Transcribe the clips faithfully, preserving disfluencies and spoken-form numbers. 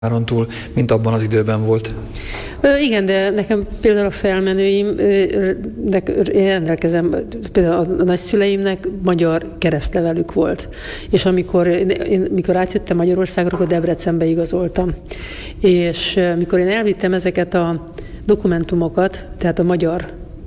áron túl, mint abban az időben volt. Ö, igen, de nekem például a felmenőim, de én rendelkezem, például a nagyszüleimnek magyar keresztlevelük volt. És amikor én mikor átjöttem Magyarországra, akkor Debrecenbe igazoltam. És mikor én elvittem ezeket a dokumentumokat, tehát a magyar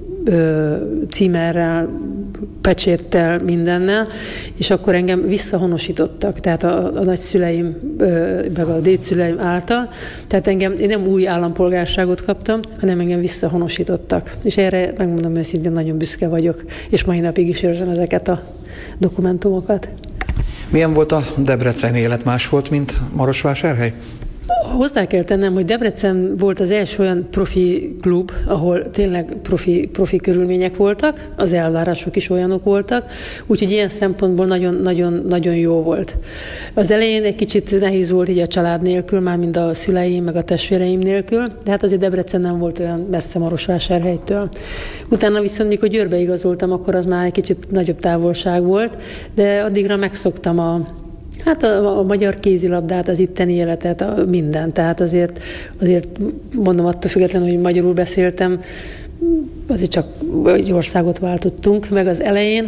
ö, címerrel, pecséttel, mindennel, és akkor engem visszahonosítottak, tehát a, a nagyszüleim, meg a dédszüleim által, tehát engem, én nem új állampolgárságot kaptam, hanem engem visszahonosítottak. És erre megmondom őszintén, nagyon büszke vagyok, és mai napig is érzem ezeket a dokumentumokat. Milyen volt a debreceni élet? Más volt, mint Marosvásárhely? Hozzá kell tennem, hogy Debrecen volt az első olyan profi klub, ahol tényleg profi, profi körülmények voltak, az elvárások is olyanok voltak, úgyhogy ilyen szempontból nagyon-nagyon jó volt. Az elején egy kicsit nehéz volt így a család nélkül, már mind a szüleim, meg a testvéreim nélkül, de hát azért Debrecen nem volt olyan messze Marosvásárhelytől. Utána viszont, mikor Győrbe igazoltam, akkor az már egy kicsit nagyobb távolság volt, de addigra megszoktam a Hát a, a magyar kézilabdát, az itteni életet, a minden. Tehát azért, azért mondom, attól függetlenül, hogy magyarul beszéltem, azért csak egy országot váltottunk meg az elején.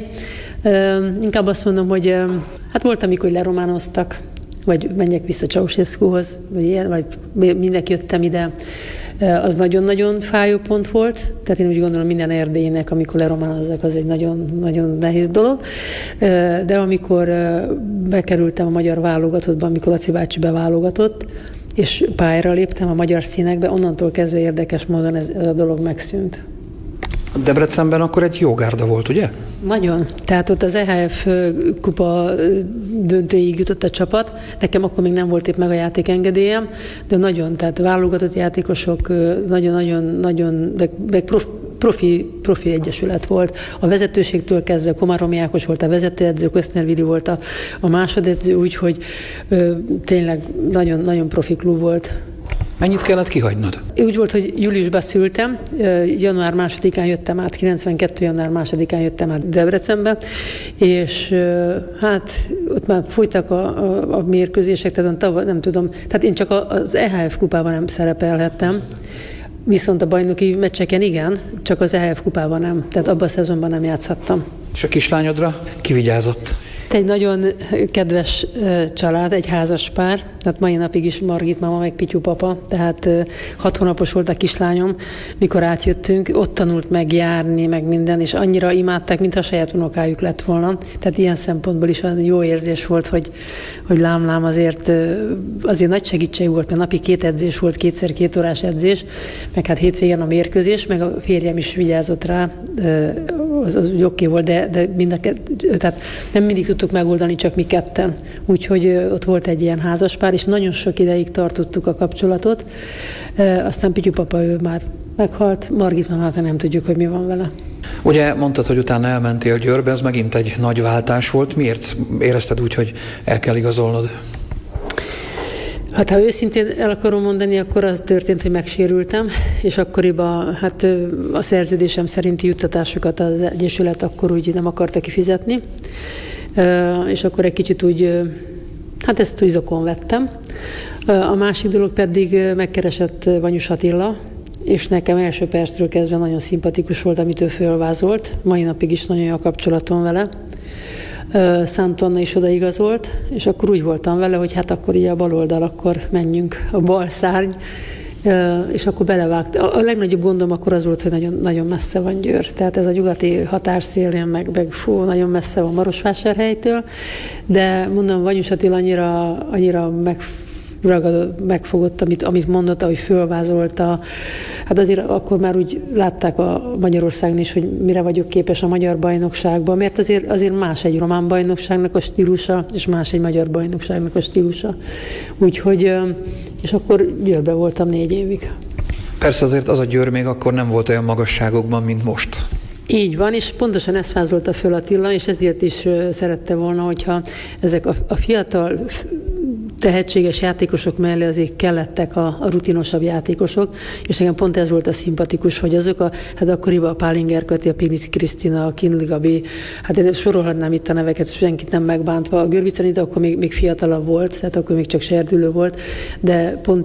Inkább azt mondom, hogy hát volt, amikor lerománoztak, vagy menjek vissza Ceausescuhoz, vagy ilyen, vagy mindenki jöttem ide. Az nagyon-nagyon fájó pont volt, tehát én úgy gondolom, minden erdélynek, amikor lerománozzak, az egy nagyon-nagyon nehéz dolog. De amikor bekerültem a magyar válogatottba, amikor Laci bácsi beválogatott, és pályára léptem a magyar színekbe, onnantól kezdve érdekes módon ez, ez a dolog megszűnt. Debrecenben akkor egy jó gárda volt, ugye? Nagyon. Tehát ott az é há ef kupa döntőig jutott a csapat. Nekem akkor még nem volt épp meg a játékengedélyem, de nagyon, tehát válogatott játékosok, nagyon-nagyon-nagyon, meg profi, profi egyesület volt. A vezetőségtől kezdve Komáromi Ákos volt a vezetőedző, Köszner Vili volt a, a másodedző, úgyhogy ö, tényleg nagyon-nagyon profi klub volt. Mennyit kellett kihagynod? Úgy volt, hogy júliusban szültem, január másodikán jöttem át, kilencvenkettő január másodikán jöttem át Debrecenbe, és hát ott már folytak a, a, a mérkőzések, tehát tavaly, nem tudom, tehát én csak az é há ef kupában nem szerepelhettem, viszont a bajnoki meccseken igen, csak az é há ef kupában nem, tehát abban a szezonban nem játszhattam. És a kislányodra ki vigyázott? Egy nagyon kedves család, egy házas pár, tehát mai napig is Margit mama, meg Pityu papa, tehát hat hónapos volt a kislányom, mikor átjöttünk, ott tanult meg járni, meg minden, és annyira imádták, mintha a saját unokájuk lett volna. Tehát ilyen szempontból is olyan jó érzés volt, hogy, hogy lám-lám azért, azért nagy segítség volt, mert napi két edzés volt, kétszer két órás edzés, meg hát hétvégén a mérkőzés, meg a férjem is vigyázott rá, az, az úgy oké volt, de, de mind a kett, tehát nem mindig tudtuk megoldani, csak mi ketten. Úgyhogy ott volt egy ilyen házaspár, és nagyon sok ideig tartottuk a kapcsolatot. Aztán Pityu papa, ő már meghalt, Margit mamát nem tudjuk, hogy mi van vele. Ugye mondtad, hogy utána elmentél Győrbe, ez megint egy nagy váltás volt. Miért érezted úgy, hogy el kell igazolnod? Hát ha őszintén el akarom mondani, akkor az történt, hogy megsérültem, és akkoriban hát a szerződésem szerinti juttatásokat az Egyesület akkor úgy nem akarta kifizetni, és akkor egy kicsit úgy, hát ezt úgy zokon vettem. A másik dolog pedig megkeresett Vanyus Attila, és nekem első percről kezdve nagyon szimpatikus volt, amit ő fölvázolt. Mai napig is nagyon jó a kapcsolatom vele. Szánt Anna is odaigazolt, és akkor úgy voltam vele, hogy hát akkor így a bal oldal, akkor menjünk, a bal szárny, és akkor belevágt. A legnagyobb gondom akkor az volt, hogy nagyon, nagyon messze van Győr. Tehát ez a nyugati határszélén, meg, meg fú, nagyon messze van Marosvásárhelytől, de mondom, Vanyus Attila annyira, annyira meg ragadott, megfogott, amit, amit mondott, ahogy fölvázolta. Hát azért akkor már úgy látták a Magyarországon is, hogy mire vagyok képes a magyar bajnokságban, mert azért, azért más egy román bajnokságnak a stílusa, és más egy magyar bajnokságnak a stílusa. Úgyhogy, és akkor Győrbe voltam négy évig. Persze azért az a Győr még akkor nem volt olyan magasságokban, mint most. Így van, és pontosan ezt vázolta föl Attila, és ezért is szerette volna, hogyha ezek a, a fiatal tehetséges játékosok mellé azért kellettek a, a rutinosabb játékosok, és nekem pont ez volt a szimpatikus, hogy azok a, hát akkoriban a Pálinger Kati, a Pinici Krisztina, a Kindli Gabi, hát én sorolhatnám itt a neveket, senkit nem megbántva. A Görbiceni, de akkor még, még fiatalabb volt, tehát akkor még csak serdülő volt, de pont